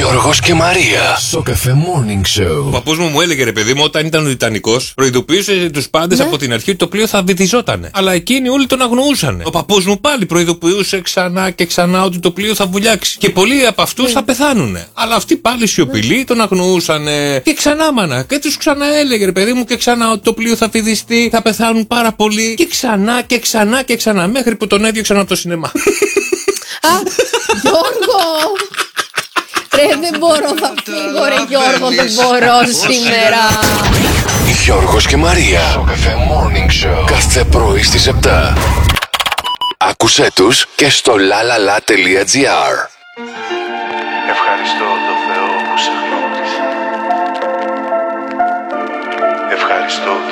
Γιώργος και Μαρία. Στο Cafe Morning Show. Ο παππούς μου έλεγε, ρε παιδί μου, όταν ήταν ο Τιτανικός, προειδοποιούσε τους πάντες από την αρχή ότι το πλοίο θα βυθιζότανε. Αλλά εκείνοι όλοι τον αγνοούσαν. Ο παππούς μου πάλι προειδοποιούσε ξανά και ξανά ότι το πλοίο θα βουλιάξει. Και πολλοί από αυτούς θα πεθάνουνε. Αλλά αυτοί πάλι σιωπηλοί τον αγνοούσανε. Και ξανά, μάνα. Και τους ξαναέλεγε, ρε παιδί μου, και ξανά ότι το πλοίο θα βυθιστεί, θα πεθάνουν πάρα πολλοί. Και ξανά και ξανά και ξανά. Μέχρι που τον έδιωξαν από το σινεμά. Α, Γιώργο! Ρε, δεν μπορώ, θα φύγω, ρε Γιώργο, δεν μπορώ σήμερα. Γιώργος και Μαρία. Στο Cafe Morning Show. Κάθε πρωί στις 7. Άκουσέ τους και στο lalala.gr. Ευχαριστώ τον Θεό που σε γνώρισα. Ευχαριστώ